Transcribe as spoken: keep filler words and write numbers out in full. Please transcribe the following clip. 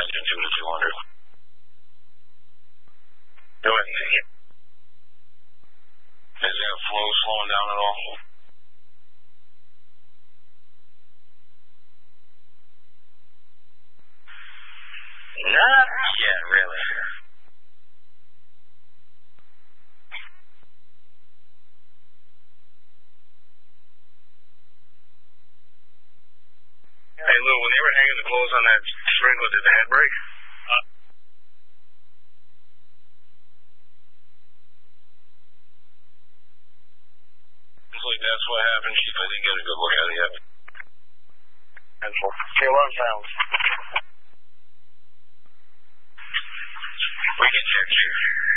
engine two to two hundred. Go ahead, Nick. Is that flow slowing down at all? Not yet, really. Hey, Lou, when they were hanging the clothes on that sprinkler, did the head break? Uh, Looks like that's what happened. I didn't get a good look at it yet. Okay, alarm sounds. We can check you.